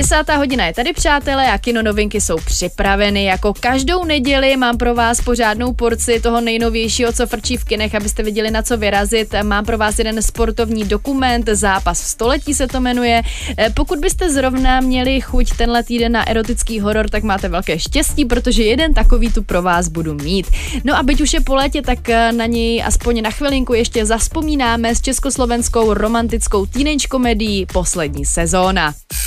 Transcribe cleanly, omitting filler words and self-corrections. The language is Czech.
10. hodina je tady, přátelé, a kinonovinky jsou připraveny. Jako každou neděli mám pro vás pořádnou porci toho nejnovějšího, co frčí v kinech, abyste viděli, na co vyrazit. Mám pro vás jeden sportovní dokument, Zápas století se to jmenuje. Pokud byste zrovna měli chuť tenhle týden na erotický horor, tak máte velké štěstí, protože jeden takový tu pro vás budu mít. No a byť už je po létě, tak na něj aspoň na chvilinku ještě zavzpomínáme s československou romantickou teenage komedií Poslední sezóna.